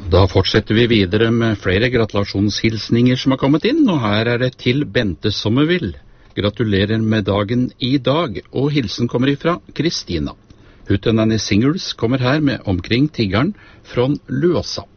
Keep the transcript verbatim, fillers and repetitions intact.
Da fortsetter vi videre med flere gratulasjonshilsninger som har kommet inn, og her er det til Bente Sommervill. Gratulerer med dagen i dag, og hilsen kommer ifra Kristina. Huttenanny Singles kommer her med Omkring tiggeren fra Løsa.